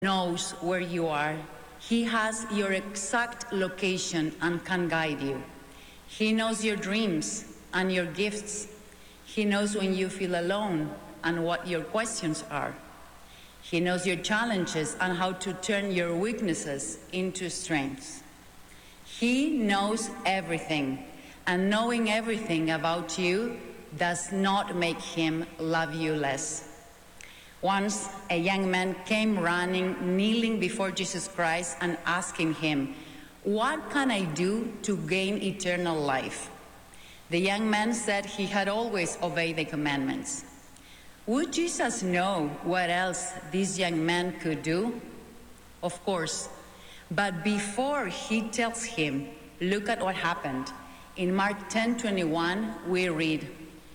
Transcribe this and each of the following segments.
knows where you are. He has your exact location and can guide you. He knows your dreams and your gifts. He knows when you feel alone and what your questions are. He knows your challenges and how to turn your weaknesses into strengths. He knows everything, and knowing everything about you does not make him love you less. Once a young man came running, kneeling before Jesus Christ and asking him, "What can I do to gain eternal life?" The young man said he had always obeyed the commandments. Would Jesus know what else this young man could do? Of course. But before he tells him, look at what happened. In Mark 10:21, we read,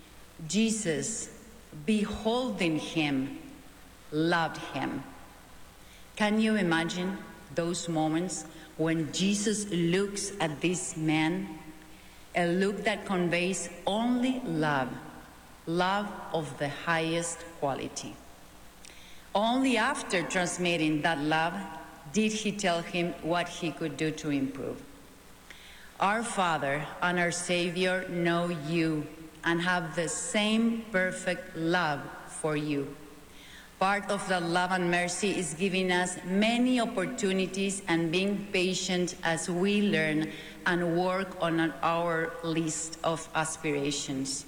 Jesus, beholding him, loved him. Can you imagine those moments when Jesus looks at this man? A look that conveys only love, love of the highest quality. Only after transmitting that love did he tell him what he could do to improve. Our Father and our Savior know you and have the same perfect love for you. Part of the love and mercy is giving us many opportunities and being patient as we learn and work on our list of aspirations.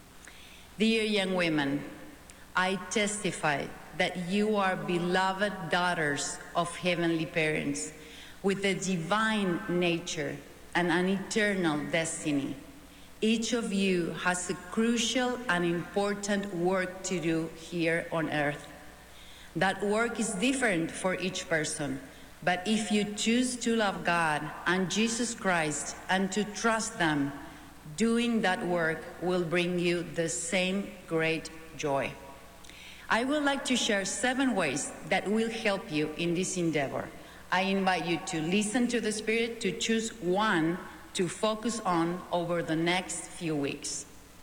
Dear young women, I testify that you are beloved daughters of heavenly parents with a divine nature and an eternal destiny. Each of you has a crucial and important work to do here on earth. That work is different for each person, but if you choose to love God and Jesus Christ and to trust them, doing that work will bring you the same great joy. I would like to share 7 ways that will help you in this endeavor. I invite you to listen to the Spirit, to choose one to focus on over the next few weeks.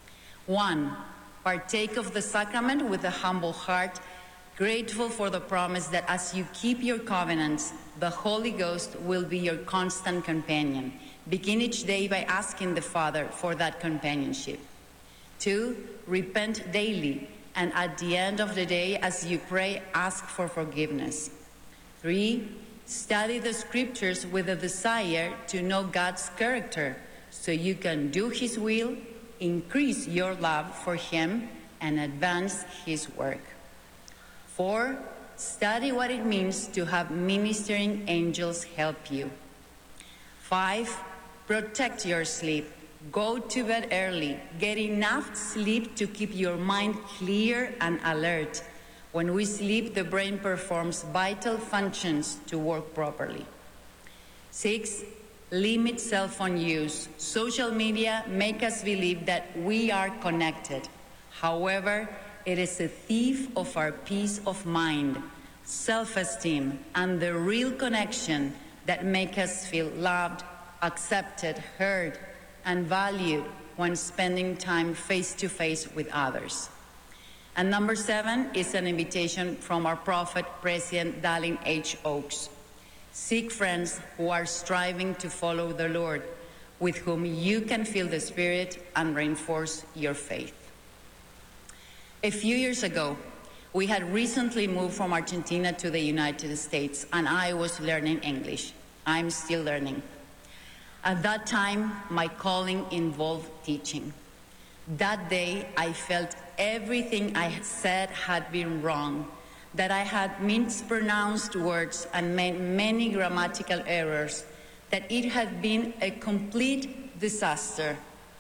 1, partake of the sacrament with a humble heart, grateful for the promise that as you keep your covenants, the Holy Ghost will be your constant companion. Begin each day by asking the Father for that companionship. 2, repent daily, and at the end of the day, as you pray, ask for forgiveness. 3, study the scriptures with a desire to know God's character so you can do his will, increase your love for him, and advance his work. 4, study what it means to have ministering angels help you. 5, protect your sleep. Go to bed early. Get enough sleep to keep your mind clear and alert. When we sleep, the brain performs vital functions to work properly. 6, limit cell phone use. Social media make us believe that we are connected. However, it is a thief of our peace of mind, self-esteem, and the real connection that make us feel loved, accepted, heard, and valued when spending time face-to-face with others. And number 7 is an invitation from our prophet, President Dallin H. Oaks. Seek friends who are striving to follow the Lord, with whom you can feel the Spirit and reinforce your faith. A few years ago, we had recently moved from Argentina to the United States, and I was learning English. I'm still learning. At that time, my calling involved teaching. That day, I felt everything I had said had been wrong, that I had mispronounced words and made many grammatical errors, that it had been a complete disaster.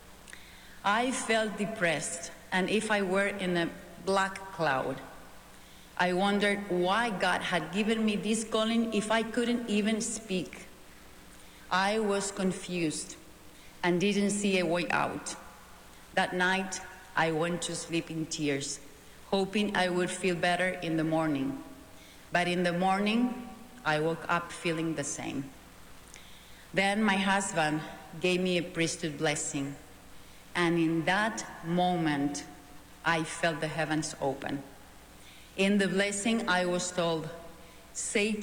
I felt depressed, and if I were in a black cloud. I wondered why God had given me this calling if I couldn't even speak. I was confused and didn't see a way out. That night, I went to sleep in tears, hoping I would feel better in the morning. But in the morning, I woke up feeling the same. Then my husband gave me a priesthood blessing, and in that moment, I felt the heavens open. In the blessing, I was told, Say